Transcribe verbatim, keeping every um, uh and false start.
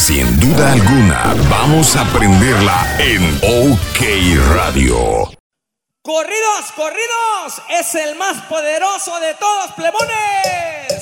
Sin duda alguna, vamos a aprenderla en OK Radio. Corridos, corridos, es el más poderoso de todos, plebones.